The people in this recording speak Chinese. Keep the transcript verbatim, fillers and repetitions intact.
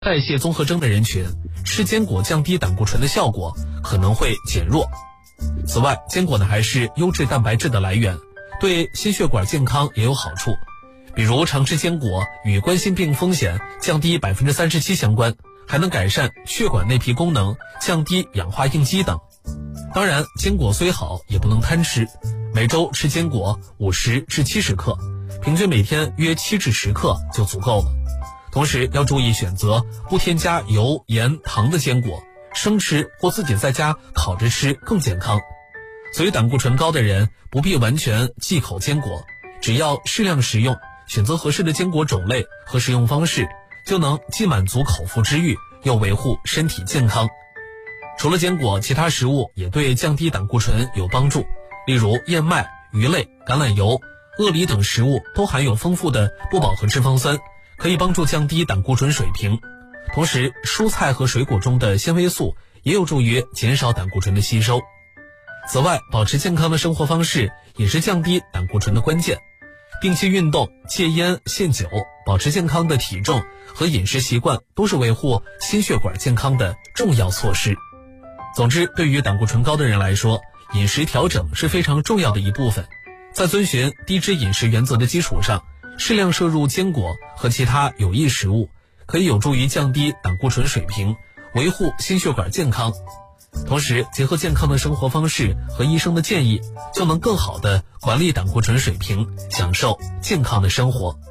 代谢综合征的人群，吃坚果降低胆固醇的效果可能会减弱。此外，坚果呢还是优质蛋白质的来源，对心血管健康也有好处。比如常吃坚果与冠心病风险降低 百分之三十七 相关，还能改善血管内皮功能，降低氧化应激等。当然，坚果虽好也不能贪吃，每周吃坚果五十至七十克，平均每天约七至十克就足够了。同时要注意选择不添加油、盐、糖的坚果，生吃或自己在家烤着吃更健康。所以胆固醇高的人不必完全忌口坚果，只要适量食用，选择合适的坚果种类和食用方式，就能既满足口腹之欲，又维护身体健康。除了坚果，其他食物也对降低胆固醇有帮助，例如燕麦、鱼类、橄榄油、鳄梨等食物都含有丰富的不饱和脂肪酸，可以帮助降低胆固醇水平。同时，蔬菜和水果中的纤维素也有助于减少胆固醇的吸收。此外，保持健康的生活方式也是降低胆固醇的关键。定期运动、戒烟限酒、保持健康的体重和饮食习惯都是维护心血管健康的重要措施。总之，对于胆固醇高的人来说，饮食调整是非常重要的一部分。在遵循低脂饮食原则的基础上，适量摄入坚果和其他有益食物，可以有助于降低胆固醇水平，维护心血管健康。同时，结合健康的生活方式和医生的建议，就能更好地管理胆固醇水平，享受健康的生活。